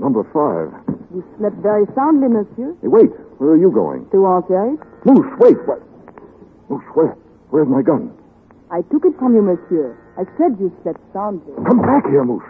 Number 5. You slept very soundly, monsieur. Hey, wait. Where are you going? To Antwerp. Moose, wait. What? Moose, where? Where's my gun? I took it from you, monsieur. I said you slept soundly. Come back here, Moose.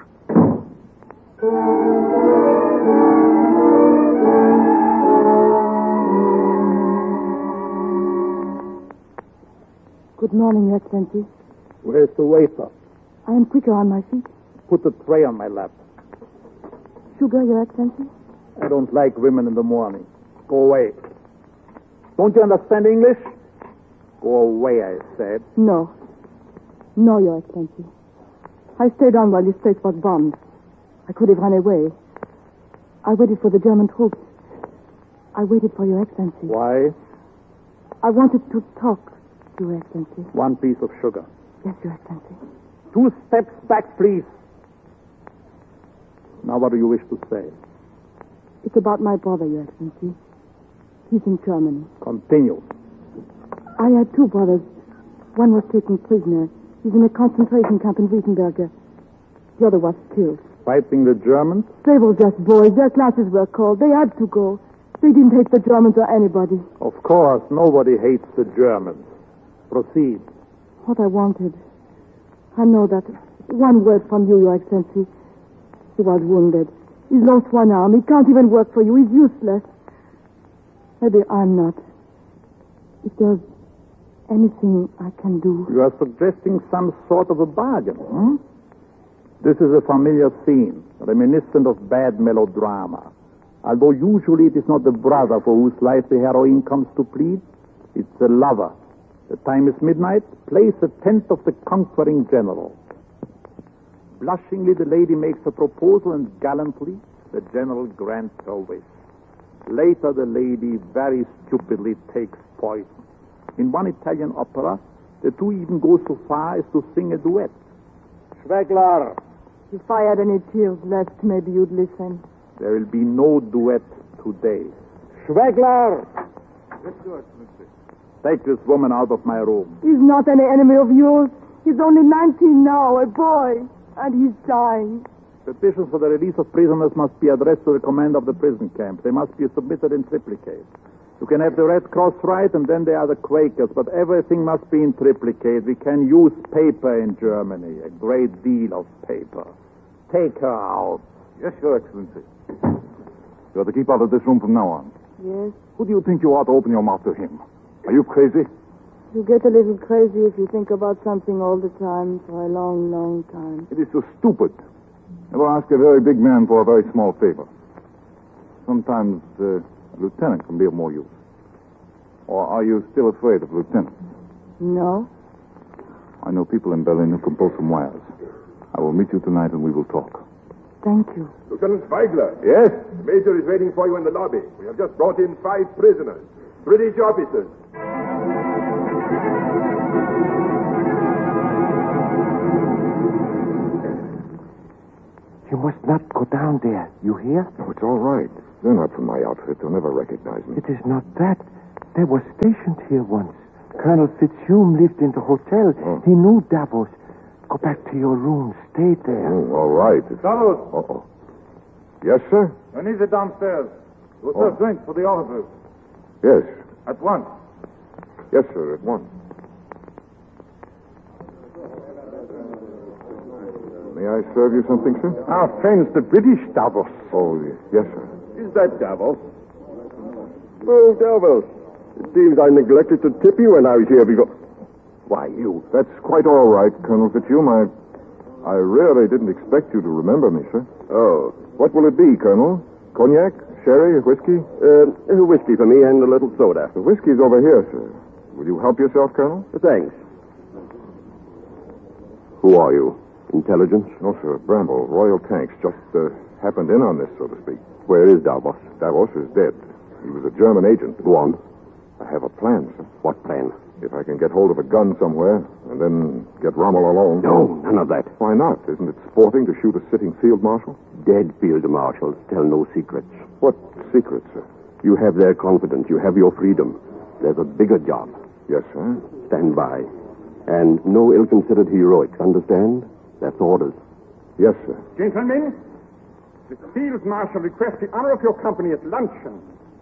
Good morning, Your Excellency. Where's the waiter? I am quicker on my feet. Put the tray on my lap. Sugar, Your Excellency? I don't like women in the morning. Go away. Don't you understand English? Go away, I said. No. No, Your Excellency. I stayed on while this place was bombed. I could have run away. I waited for the German troops. I waited for Your Excellency. Why? I wanted to talk to Your Excellency. 1 piece of sugar. Yes, Your Excellency. 2 steps back, please. Now what do you wish to say? It's about my brother, Your Excellency. He's in Germany. Continue. I had 2 brothers. One was taken prisoner. He's in a concentration camp in Wittenberg. The other was killed. Fighting the Germans? They were just boys. Their classes were called. They had to go. They didn't hate the Germans or anybody. Of course, nobody hates the Germans. Proceed. What I wanted. I know that. 1 word from you, Your Excellency. He was wounded. He's lost 1 arm. He can't even work for you. He's useless. Maybe I'm not. If there's anything I can do. You are suggesting some sort of a bargain, hmm? This is a familiar theme, reminiscent of bad melodrama. Although usually it is not the brother for whose life the heroine comes to plead, it's the lover. The time is midnight. Place a tent of the conquering general. Blushingly, the lady makes a proposal, and gallantly, the general grants her wish. Later, the lady very stupidly takes poison. In one Italian opera, the 2 even go so far as to sing a duet. Schwegler! If I had any tears left, maybe you'd listen. There will be no duet today. Schwegler! Take this woman out of my room. He's not any enemy of yours. He's only 19 now, a boy. And he's dying. Petitions for the release of prisoners must be addressed to the commander of the prison camp. They must be submitted in triplicate. You can have the Red Cross write, and then there are the Quakers, but everything must be in triplicate. We can use paper in Germany, a great deal of paper. Take her out. Yes, Your Excellency. You're to keep out of this room from now on. Yes? Who do you think you are to open your mouth to him? Are you crazy? You get a little crazy if you think about something all the time for a long, long time. It is so stupid. Never ask a very big man for a very small favor. Sometimes a lieutenant can be of more use. Or are you still afraid of lieutenants? No. I know people in Berlin who can pull some wires. I will meet you tonight and we will talk. Thank you. Lieutenant Zweigler. Yes? The major is waiting for you in the lobby. We have just brought in 5 prisoners. British officers. You must not go down there. You hear? Oh, it's all right. They're not from my outfit. They'll never recognize me. It is not that. They were stationed here once. Colonel Fitzhume lived in the hotel. Oh. He knew Davos. Go back to your room. Stay there. Oh, all right. Davos, Uh-oh. Yes, sir? I need you downstairs. We'll serve drinks for the officers. Yes. At once. Yes, sir, at once. May I serve you something, sir? Our friends, the British Davos. Oh, yes, sir. Is that Davos? Oh, Davos. It seems I neglected to tip you when I was here before. Why, you. That's quite all right, Colonel Fitzhume. I really didn't expect you to remember me, sir. Oh. What will it be, Colonel? Cognac? Sherry? Whiskey? Whiskey for me and a little soda. The whiskey's over here, sir. Will you help yourself, Colonel? Thanks. Who are you? Intelligence? No, sir. Bramble, Royal Tanks. Just happened in on this, so to speak. Where is Davos? Davos is dead. He was a German agent. Go on. I have a plan, sir. What plan? If I can get hold of a gun somewhere, and then get Rommel alone. No, none of that. Why not? Isn't it sporting to shoot a sitting field marshal? Dead field marshals tell no secrets. What secret, sir? You have their confidence. You have your freedom. There's a bigger job. Yes, sir. Stand by. And no ill-considered heroics, understand? That's orders. Yes, sir. Gentlemen, The Field Marshal requests the honor of your company at luncheon.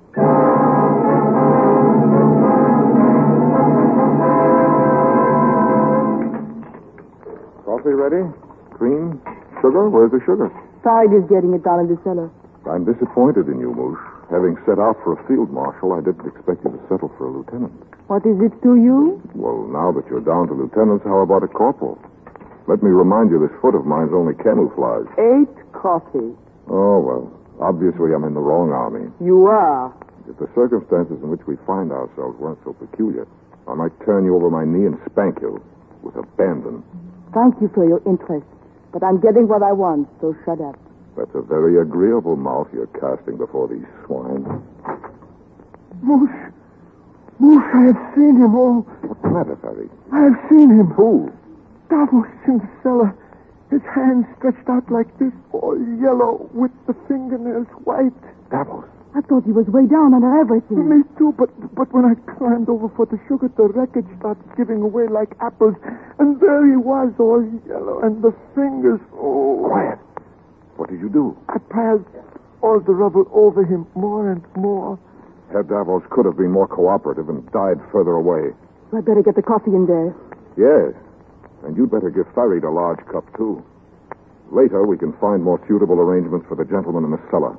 Coffee ready? Cream? Sugar? Where's the sugar? Farid is getting it down in the cellar. I'm disappointed in you, Moosh. Having set out for a field marshal, I didn't expect you to settle for a lieutenant. What is it to you? Well, now that you're down to lieutenants, how about a corporal? Let me remind you, this foot of mine's only camouflage. 8 coffee. Oh, well, obviously I'm in the wrong army. You are. If the circumstances in which we find ourselves weren't so peculiar, I might turn you over my knee and spank you with abandon. Thank you for your interest. But I'm getting what I want, so shut up. That's a very agreeable mouth you're casting before these swine. Moosh, I have seen him. Oh, What's the matter, Farid? I have seen him. Who? Davos in the cellar. His hands stretched out like this, all yellow, with the fingernails white. Davos. I thought he was way down under everything. Me too, but when I climbed over for the sugar, the wreckage started giving away like apples. And there he was, all yellow, and the fingers, oh. Quiet. What did you do? I piled all the rubble over him more and more. Herr Davos could have been more cooperative and died further away. I'd better get the coffee in there. Yes. And you'd better give Farid a large cup, too. Later, we can find more suitable arrangements for the gentleman in the cellar.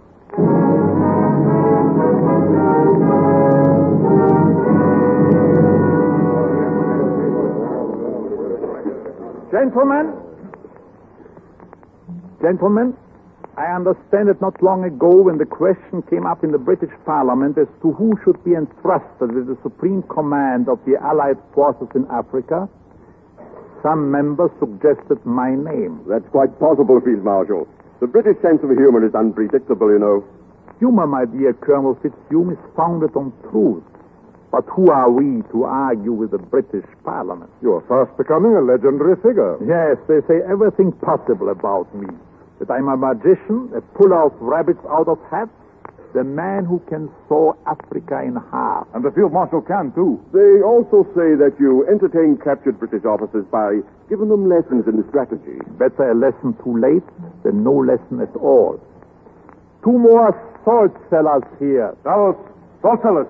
Gentlemen, I understand that not long ago when the question came up in the British Parliament as to who should be entrusted with the supreme command of the Allied forces in Africa, some members suggested my name. That's quite possible, Field Marshal. The British sense of humor is unpredictable, you know. Humor, my dear Colonel Fitzhugh, is founded on truth. But who are we to argue with the British Parliament? You're fast becoming a legendary figure. Yes, they say everything possible about me. That I'm a magician, a puller of rabbits out of hats, the man who can saw Africa in half. And the field marshal can, too. They also say that you entertain captured British officers by giving them lessons in strategy. Better a lesson too late than no lesson at all. 2 more salt cellars here. Davos, salt cellars.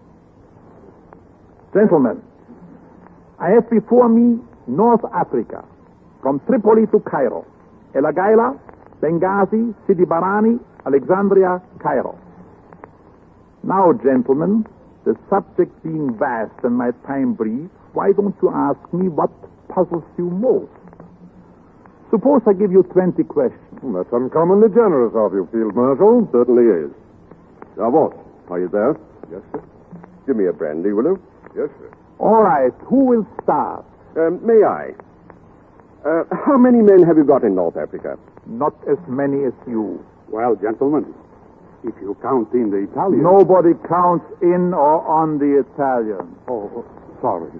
Gentlemen, I have before me North Africa, from Tripoli to Cairo, El Agheila, Benghazi, Sidi Barani, Alexandria, Cairo. Now, gentlemen, the subject being vast and my time brief, why don't you ask me what puzzles you most? Suppose I give you 20 questions. That's uncommonly generous of you, Field Marshal. Certainly is. Davos, are you there? Yes, sir. Give me a brandy, will you? Yes, sir. All right, who will start? May I? How many men have you got in North Africa? Not as many as you. Well, gentlemen, if you count in the Italians... Nobody counts in or on the Italians. Oh, sorry.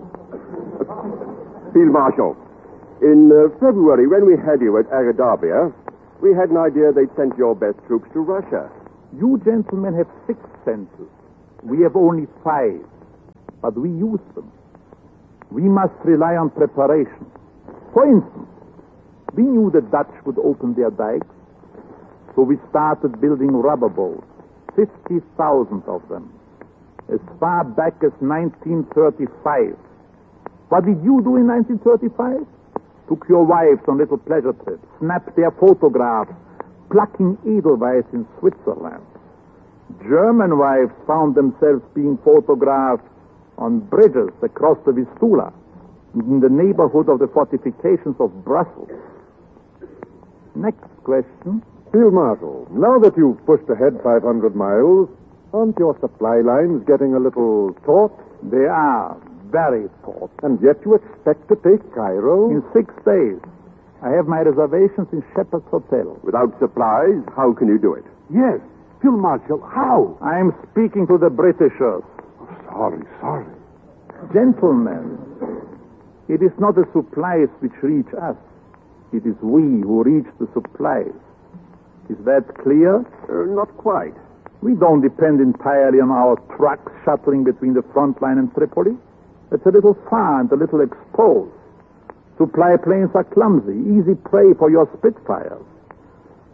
Field Marshal, in February, when we had you at Agadabia, we had an idea they'd sent your best troops to Russia. You gentlemen have 6 senses. We have only 5. But we use them. We must rely on preparation. For instance, we knew the Dutch would open their dikes, so we started building rubber boats, 50,000 of them, as far back as 1935. What did you do in 1935? Took your wives on little pleasure trips, snapped their photographs, plucking edelweiss in Switzerland. German wives found themselves being photographed on bridges across the Vistula, in the neighborhood of the fortifications of Brussels. Next question. Field Marshal, now that you've pushed ahead 500 miles, aren't your supply lines getting a little taut? They are very taut. And yet you expect to take Cairo? In 6 days, I have my reservations in Shepherd's Hotel. Without supplies, how can you do it? Yes, Field Marshal, how? I am speaking to the Britishers. Sorry. Gentlemen, it is not the supplies which reach us. It is we who reach the supplies. Is that clear? Not quite. We don't depend entirely on our trucks shuttling between the front line and Tripoli. It's a little far and a little exposed. Supply planes are clumsy, easy prey for your Spitfires.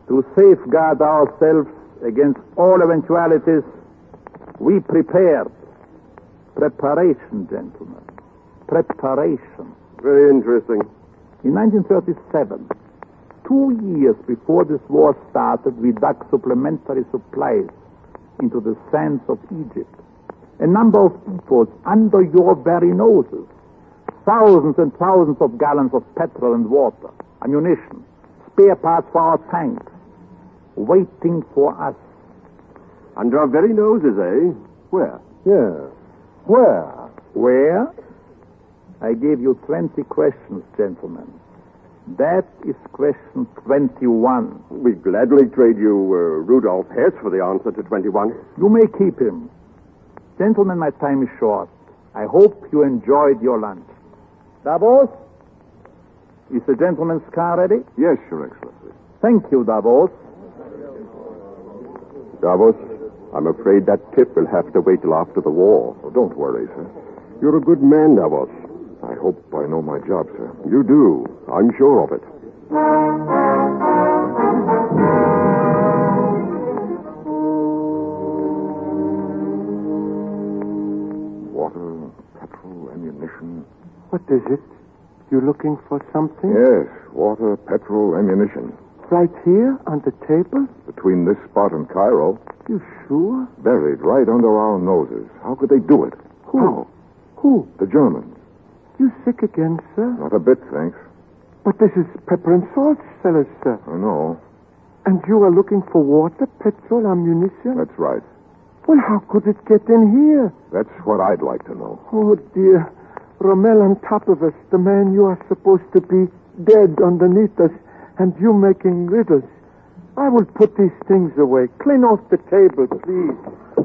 To safeguard ourselves against all eventualities, we prepared. Preparation, gentlemen. Preparation. Very interesting. In 1937, 2 years before this war started, we dug supplementary supplies into the sands of Egypt. A number of depots under your very noses. Thousands and thousands of gallons of petrol and water, ammunition, spare parts for our tanks, waiting for us. Under our very noses, eh? Where? Yes. Where? Where? I gave you 20 questions, gentlemen. That is question 21. We'd gladly trade you Rudolf Hess for the answer to 21. You may keep him. Gentlemen, my time is short. I hope you enjoyed your lunch. Davos? Is the gentleman's car ready? Yes, Your Excellency. Thank you, Davos. Davos, I'm afraid that tip will have to wait till after the war. Oh, don't worry, sir. You're a good man, Davos. I hope I know my job, sir. You do. I'm sure of it. Water, petrol, ammunition. What is it? You looking for something? Yes, water, petrol, ammunition. Right here on the table? Between this spot and Cairo, You sure? buried right under our noses. How could they do it? Who? How? Who? The Germans. You sick again, sir? Not a bit, thanks. But this is pepper and salt cellars, sir. I know. And you are looking for water, petrol, ammunition? That's right. Well, how could it get in here? That's what I'd like to know. Oh, dear. Rommel on top of us, the man you are supposed to be dead underneath us, and you making riddles. I will put these things away. Clean off the table, please.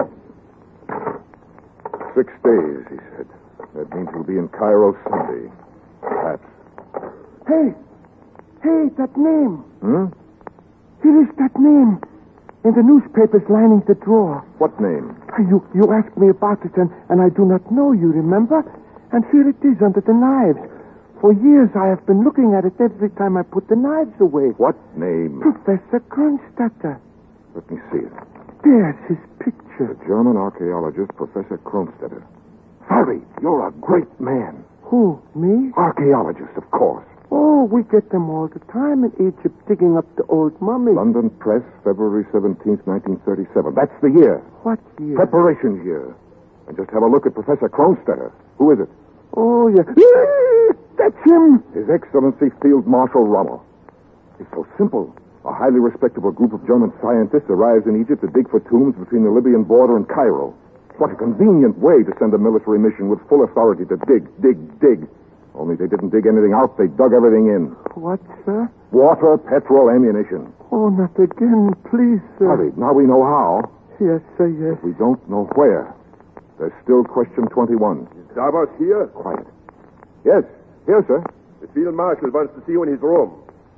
6 days, he said. That means we'll be in Cairo Sunday. Perhaps. Hey, that name. Hmm? Here is that name. In the newspapers lining the drawer. What name? You asked me about it, and I do not know, you remember? And here it is under the knives. For years I have been looking at it every time I put the knives away. What name? Professor Kronstadter. Let me see it. There's his picture. The German archaeologist, Professor Kronstetter. Harry, you're a great man. Who, me? Archaeologist, of course. Oh, we get them all the time in Egypt, digging up the old mummies. London Press, February 17th, 1937. That's the year. What year? Preparation year. And just have a look at Professor Kronstetter. Who is it? Oh, yeah. That's him. His Excellency Field Marshal Rommel. It's so simple. A highly respectable group of German scientists arrives in Egypt to dig for tombs between the Libyan border and Cairo. What a convenient way to send a military mission with full authority to dig. Only they didn't dig anything out. They dug everything in. What, sir? Water, petrol, ammunition. Oh, not again, please, sir. Hurry. Now we know how. Yes, sir, yes. We don't know where. There's still question 21. Davos here? Quiet. Yes. Here, sir. The field marshal wants to see you in his room.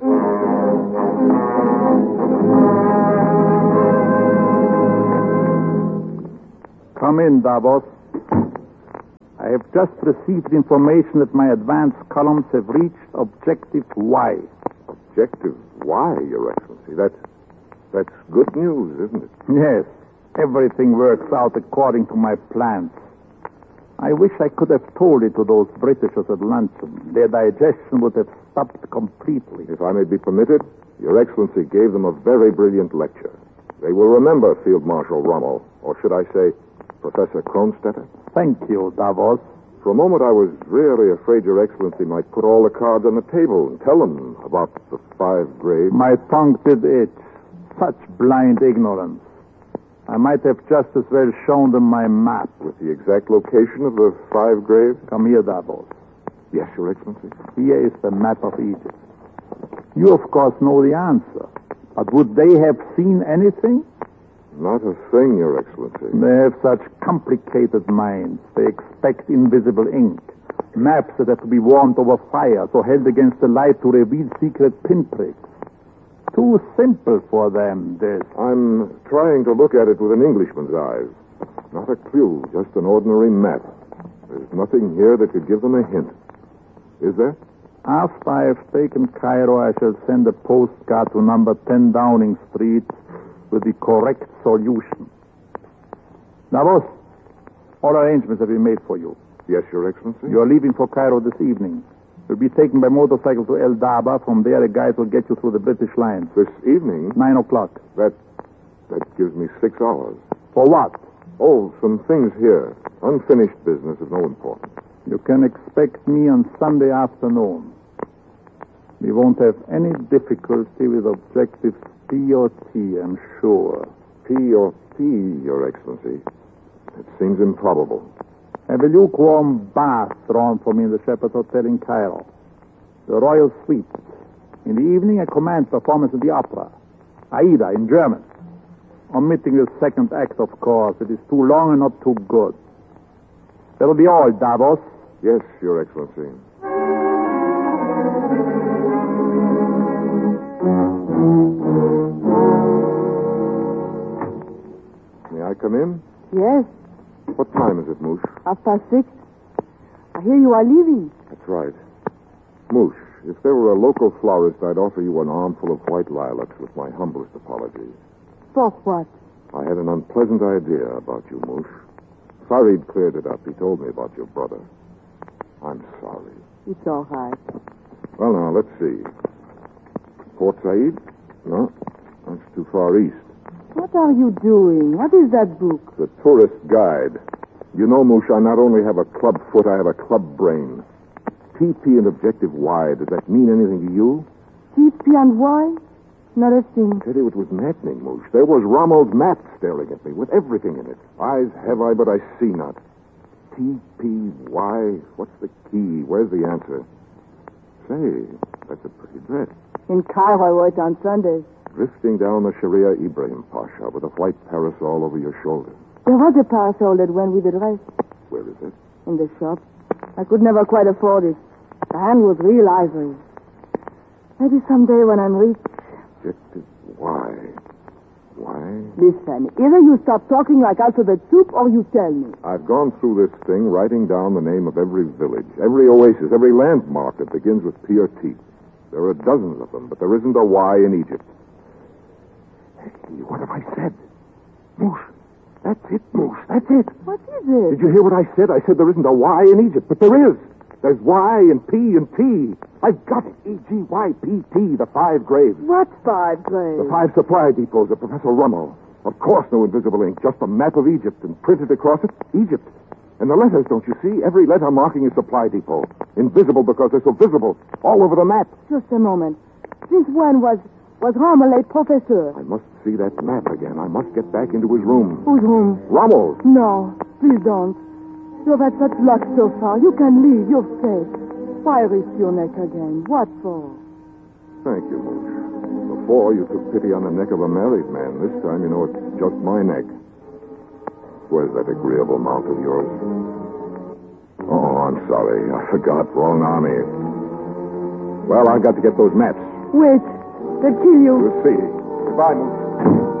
Come in, Davos. I have just received information that my advance columns have reached objective Y. Objective Y, Your Excellency. That's good news, isn't it? Yes, everything works out according to my plans. I wish I could have told it to those Britishers at luncheon. Their digestion would have stopped completely. If I may be permitted, Your Excellency gave them a very brilliant lecture. They will remember Field Marshal Rommel, or should I say, Professor Kronstetter. Thank you, Davos. For a moment, I was really afraid Your Excellency might put all the cards on the table and tell them about the 5 graves. My tongue did itch. Such blind ignorance. I might have just as well shown them my map. With the exact location of the 5 graves? Come here, Davos. Yes, Your Excellency. Here is the map of Egypt. You, of course, know the answer. But would they have seen anything? Not a thing, Your Excellency. They have such complicated minds. They expect invisible ink. Maps that have to be warmed over fire, so held against the light to reveal secret pinpricks. Too simple for them, this. I'm trying to look at it with an Englishman's eyes. Not a clue, just an ordinary map. There's nothing here that could give them a hint. Is there? After I have taken Cairo, I shall send a postcard to number 10 Downing Street with the correct solution. Davos, all arrangements have been made for you. Yes, Your Excellency. You are leaving for Cairo this evening. You'll be taken by motorcycle to El Daba. From there, a guide will get you through the British lines. This evening? 9 o'clock. That gives me 6 hours. For what? Oh, some things here. Unfinished business of no importance. You can expect me on Sunday afternoon. We won't have any difficulty with objectives P or T, I'm sure. P or T, Your Excellency. It seems improbable. Have a lukewarm bath drawn for me in the Shepherd's Hotel in Cairo. The Royal Suite. In the evening, a command performance at the opera. Aida in German. Omitting the second act, of course. It is too long and not too good. That'll be all, Davos. Yes, Your Excellency. May I come in? Yes, What time is it, Moosh? 6:30. I hear you are leaving. That's right. Moosh, if there were a local florist, I'd offer you an armful of white lilacs with my humblest apologies. For what? I had an unpleasant idea about you, Moosh. Farid cleared it up. He told me about your brother. I'm sorry. It's all right. Well, now, let's see. Port Said? No, that's too far east. What are you doing? What is that book? The tourist guide. You know, Moosh, I not only have a club foot, I have a club brain. TP and Objective Y, does that mean anything to you? TP and Y? Not a thing. I tell you, it was maddening, Moosh. There was Rommel's map staring at me with everything in it. Eyes have I, but I see not. TPY, what's the key? Where's the answer? Say, that's a pretty dress. In Cairo, I wrote on Sunday. Drifting down the Sharia Ibrahim Pasha with a white parasol over your shoulder. There was a parasol that went with the dress Where is it? in the shop. I could never quite afford it. The hand was real ivory. Maybe someday when I'm rich. Objective Y. Why? Listen, either you stop talking like alphabet soup or you tell me. I've gone through this thing, writing down the name of every village, every oasis, every landmark that begins with P or T. There are dozens of them, but there isn't a Y in Egypt. Hey, what have I said? Moosh. That's it, Moosh. That's it. What is it? Did you hear what I said? I said there isn't a Y in Egypt, but there is. There's Y and P and T. I've got it. EGYPT, the 5 graves. What 5 graves? The 5 supply depots of Professor Rummel. Of course, no invisible ink, just a map of Egypt, and printed across it, Egypt. And the letters, don't you see? Every letter marking a supply depot. Invisible because they're so visible, all over the map. Just a moment. Since when was Rommel a professor? I must see that map again. I must get back into his room. Whose room? Rummel's. No, please don't. You've had such luck so far. You can leave. You're safe. Why risk your neck again? What for? Thank you, Moosh. Before, you took pity on the neck of a married man. This time, you know, it's just my neck. Where's that agreeable mouth of yours? Oh, I'm sorry. I forgot. Wrong army. Well, I've got to get those maps. Wait. They'll kill you. We'll see. Goodbye, Moosh.